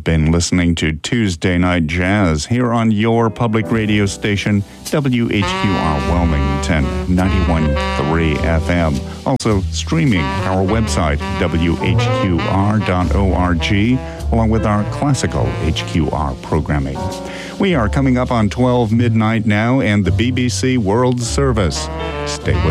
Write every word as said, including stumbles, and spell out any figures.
You've been listening to Tuesday Night Jazz here on your public radio station, W H Q R Wilmington, ninety-one point three F M. Also streaming our website, W H Q R dot org, along with our classical H Q R programming. We are coming up on twelve midnight now and the B B C World Service. Stay with